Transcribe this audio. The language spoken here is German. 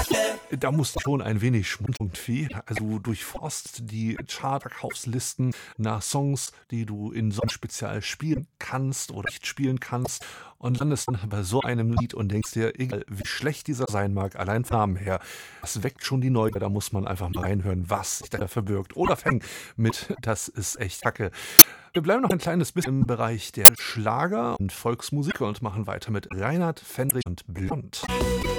Da musst du schon ein wenig schmunzeln. Also du durchforst die Chartverkaufslisten nach Songs, die du in so einem Spezial spielen kannst oder nicht spielen kannst und landest dann bei so einem Lied und denkst dir, egal wie schlecht dieser sein mag, allein vom Namen her, das weckt schon die Neugier, da muss man einfach mal reinhören, was sich da verbirgt. Oder fängt mit, das ist echt Kacke. Wir bleiben noch ein kleines bisschen im Bereich der Schlager und Volksmusik und machen weiter mit Reinhard Fendrich und Blond.